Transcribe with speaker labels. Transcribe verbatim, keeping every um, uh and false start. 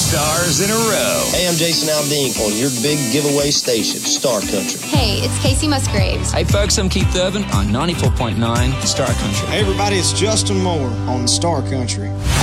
Speaker 1: stars in a row.
Speaker 2: Hey, I'm Jason Aldean on your big giveaway station, Star Country.
Speaker 3: Hey, it's Casey Musgraves.
Speaker 4: Hey, folks, I'm Keith Urban on ninety-four point nine Star Country.
Speaker 5: Hey, everybody, it's Justin Moore on Star Country.